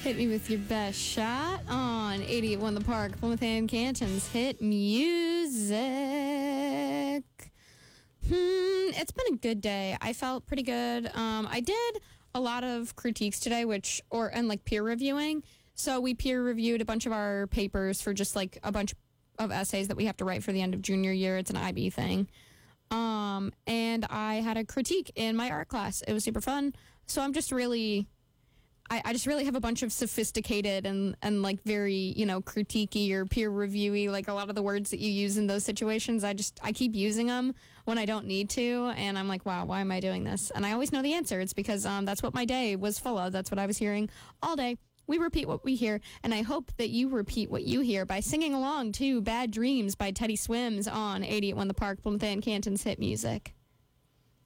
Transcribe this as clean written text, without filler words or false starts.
Hit me with your best shot on 88.1 The Park, Plymouth and Canton's hit music. It's been a good day. I felt pretty good. I did a lot of critiques today, and peer reviewing. So we peer reviewed a bunch of our papers for just like a bunch of essays that we have to write for the end of junior year. It's an IB thing. And I had a critique in my art class. It was super fun. So I'm just really... I just really have a bunch of sophisticated and like very, critiquey or peer reviewy, like a lot of the words that you use in those situations. I keep using them when I don't need to. And I'm like, wow, why am I doing this? And I always know the answer. It's because that's what my day was full of. That's what I was hearing all day. We repeat what we hear. And I hope that you repeat what you hear by singing along to Bad Dreams by Teddy Swims on 88.1 The Park, Plymouth and Canton's hit music.